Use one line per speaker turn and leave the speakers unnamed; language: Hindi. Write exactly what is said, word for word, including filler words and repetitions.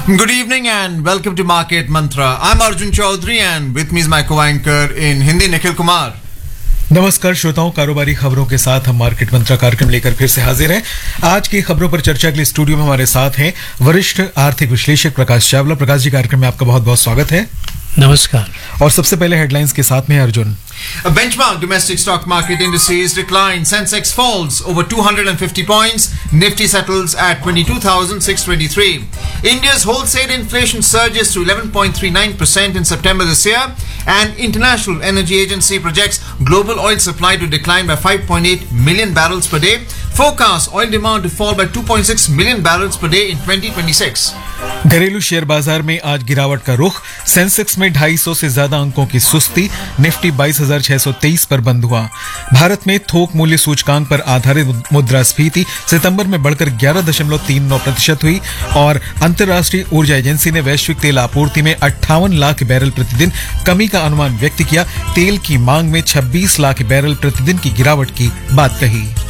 Good evening and welcome to Market Mantra. I'm Arjun Chaudhary and with me is my co-anchor in Hindi, Nikhil Kumar.
नमस्कार श्रोताओं, कारोबारी खबरों के साथ हम मार्केट मंत्रा कार्यक्रम लेकर फिर से हाजिर हैं। आज की खबरों पर चर्चा के लिए स्टूडियो में हमारे साथ हैं वरिष्ठ आर्थिक विश्लेषक प्रकाश चावला। प्रकाश जी, कार्यक्रम में आपका बहुत बहुत स्वागत है।
नमस्कार।
और सबसे पहले हेडलाइंस के साथ में Arjun.
A benchmark domestic stock market indices decline. Sensex falls over two hundred fifty points. Nifty settles at twenty-two thousand six hundred twenty-three. India's wholesale inflation surges to eleven point three nine percent in September this year, and International Energy Agency projects global oil supply to decline by five point eight million barrels per day. Forecasts oil demand to fall by two point six million barrels per day in twenty twenty-six.
घरेलू शेयर बाजार में आज गिरावट का रुख। सेंसेक्स में ढाई सौ से ज्यादा अंकों की सुस्ती। निफ्टी बाईस हजार छह सौ तेईस पर बंद हुआ। भारत में थोक मूल्य सूचकांक पर आधारित मुद्रास्फीति सितंबर में बढ़कर ग्यारह दशमलव तीन नौ प्रतिशत हुई और अंतर्राष्ट्रीय ऊर्जा एजेंसी ने वैश्विक तेल आपूर्ति में अट्ठावन लाख बैरल प्रतिदिन कमी का अनुमान व्यक्त किया। तेल की मांग में छब्बीस लाख बैरल प्रतिदिन की गिरावट की बात कही।